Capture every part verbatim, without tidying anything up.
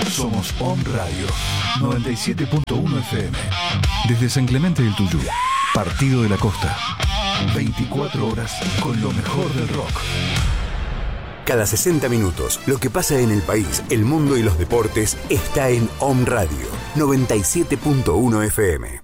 Somos Om Radio noventa y siete punto uno F M. Desde San Clemente del Tuyú, Partido de la Costa. veinticuatro horas con lo mejor del rock. Cada sesenta minutos, lo que pasa en el país, el mundo y los deportes está en Om Radio noventa y siete punto uno F M.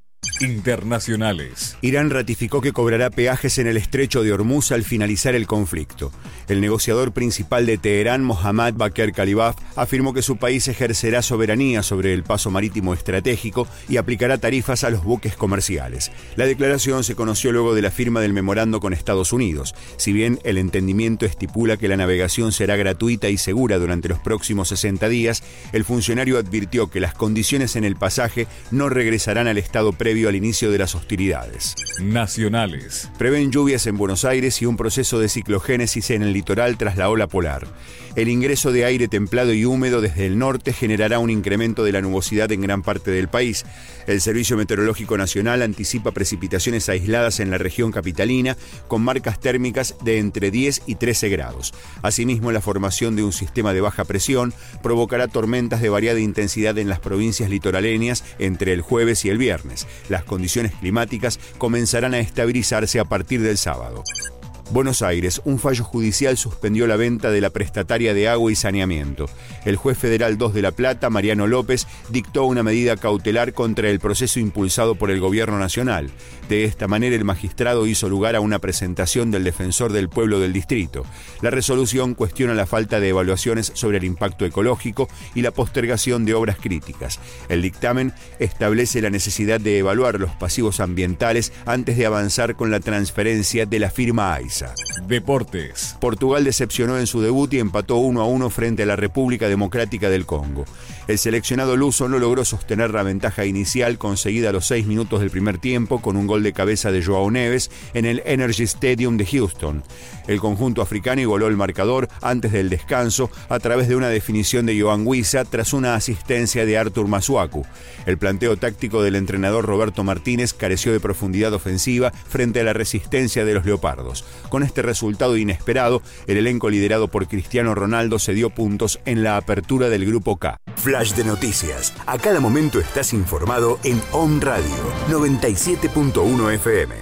Internacionales. Irán ratificó que cobrará peajes en el estrecho de Hormuz al finalizar el conflicto. El negociador principal de Teherán, Mohammad Bakr Kalibaf, afirmó que su país ejercerá soberanía sobre el paso marítimo estratégico y aplicará tarifas a los buques comerciales. La declaración se conoció luego de la firma del memorando con Estados Unidos. Si bien el entendimiento estipula que la navegación será gratuita y segura durante los próximos sesenta días, el funcionario advirtió que las condiciones en el pasaje no regresarán al estado previo al inicio de las hostilidades. Nacionales. Prevén lluvias en Buenos Aires y un proceso de ciclogénesis en el litoral tras la ola polar. El ingreso de aire templado y húmedo desde el norte generará un incremento de la nubosidad en gran parte del país. El Servicio Meteorológico Nacional anticipa precipitaciones aisladas en la región capitalina con marcas térmicas de entre diez y trece grados. Asimismo, la formación de un sistema de baja presión provocará tormentas de variada intensidad en las provincias litoraleñas entre el jueves y el viernes. Las condiciones climáticas comenzarán a estabilizarse a partir del sábado. Buenos Aires, un fallo judicial suspendió la venta de la prestataria de agua y saneamiento. El juez federal dos de La Plata, Mariano López, dictó una medida cautelar contra el proceso impulsado por el gobierno nacional. De esta manera, el magistrado hizo lugar a una presentación del defensor del pueblo del distrito. La resolución cuestiona la falta de evaluaciones sobre el impacto ecológico y la postergación de obras críticas. El dictamen establece la necesidad de evaluar los pasivos ambientales antes de avanzar con la transferencia de la firma AISA. Deportes. Portugal decepcionó en su debut y empató uno a uno frente a la República Democrática del Congo. El seleccionado luso no logró sostener la ventaja inicial conseguida a los seis minutos del primer tiempo con un gol de cabeza de Joao Neves en el Energy Stadium de Houston. El conjunto africano igualó el marcador antes del descanso a través de una definición de Yoan Wissa tras una asistencia de Artur Masuaku. El planteo táctico del entrenador Roberto Martínez careció de profundidad ofensiva frente a la resistencia de los leopardos. Con este resultado inesperado, el elenco liderado por Cristiano Ronaldo se dio puntos en la apertura del Grupo K. Flash de noticias. A cada momento estás informado en Om Radio noventa y siete punto uno F M.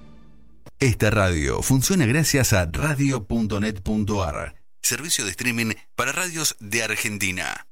Esta radio funciona gracias a radio punto net punto a r, servicio de streaming para radios de Argentina.